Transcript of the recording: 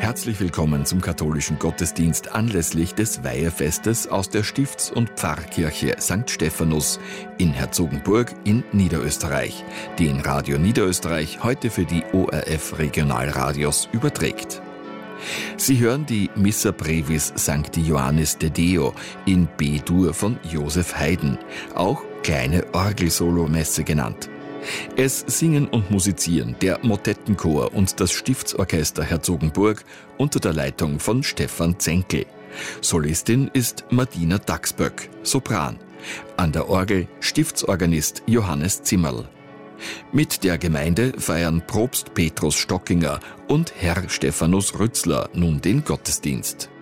Herzlich willkommen zum katholischen Gottesdienst anlässlich des Weihefestes aus der Stifts- und Pfarrkirche St. Stephanus in Herzogenburg in Niederösterreich, die in Radio Niederösterreich heute für die ORF Regionalradios überträgt. Sie hören die Missa Brevis Sancti Ioannis de Deo in B-Dur von Josef Haydn, auch kleine Orgelsolo-Messe genannt. Es singen und musizieren der Motettenchor und das Stiftsorchester Herzogenburg unter der Leitung von Stefan Zenkel. Solistin ist Martina Dachsböck, Sopran. An der Orgel Stiftsorganist Johannes Zimmerl. Mit der Gemeinde feiern Propst Petrus Stockinger und Herr Stephanus Rützler nun den Gottesdienst.